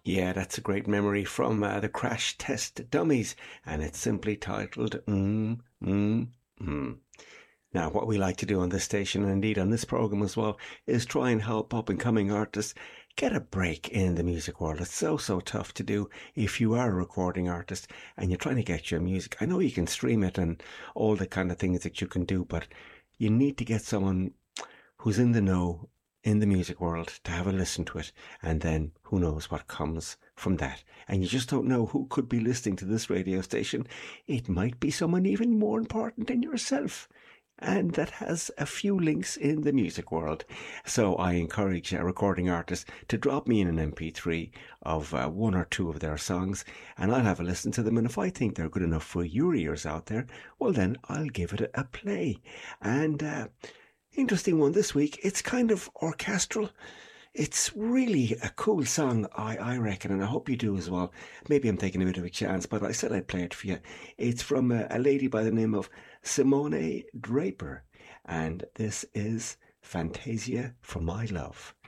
Yeah, that's a great memory from the Crash Test Dummies, and it's simply titled Mm. Now, what we like to do on this station, and indeed on this program as well, is try and help up and coming artists get a break in the music world. It's so tough to do if you are a recording artist and you're trying to get your music. I know you can stream it and all the kind of things that you can do, but you need to get someone who's in the know in the music world to have a listen to it, and then who knows what comes from that. And you just don't know who could be listening to this radio station. It might be someone even more important than yourself, and that has a few links in the music world. So I encourage recording artists to drop me in an MP3 of one or two of their songs, and I'll have a listen to them. And if I think they're good enough for your ears out there, well, then I'll give it a play. And interesting one this week. It's kind of orchestral. It's really a cool song, I reckon, and I hope you do as well. Maybe I'm taking a bit of a chance, but I said I'd play it for you. It's from a lady by the name of Simone Draper, and this is Fantasia for My Love.